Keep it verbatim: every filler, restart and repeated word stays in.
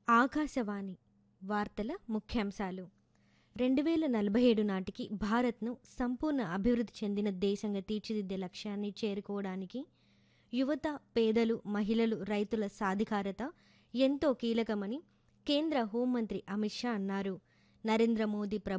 ఆకాశవాణి వార్తల ముఖ్యాంశాలు. రెండు వేల నలభై ఏడు నాటికి భారత్ను సంపూర్ణ అభివృద్ధి చెందిన దేశంగా తీర్చిదిద్దే లక్ష్యాన్ని చేరుకోవడానికి యువత, పేదలు, మహిళలు, రైతుల సాధికారత ఎంతో కీలకమని కేంద్ర హోంమంత్రి అమిత్ షా అన్నారు. నరేంద్ర మోదీ